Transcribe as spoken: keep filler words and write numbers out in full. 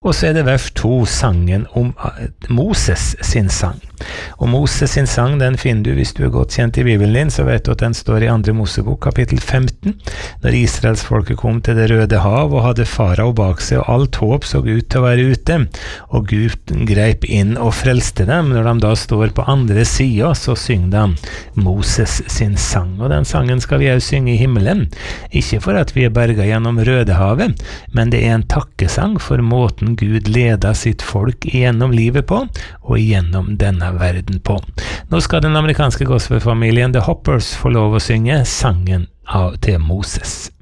Og så er det vers to, sangen om Moses sin sang. Og Moses sin sang, den finner du hvis du er godt kjent i Bibelen din, så vet du at den står i andre Mosebok kapittel femten, når Israels folket kom til det røde hav og hadde farao bak seg, og alt håp så ut til å være ute, og Gud greip inn og frelste dem. Når de da står på andre siden, så synger de Moses sin sang, og den sangen skal vi også synge i himmelen, ikke for at vi er berget gjennom Rødehavet, men det er en takkesang for måten Gud leder sitt folk gjennom livet på, og gjennom denne verden på. Nå skal den amerikanske gospelfamilien The Hoppers få lov å synge sangen av til Moses.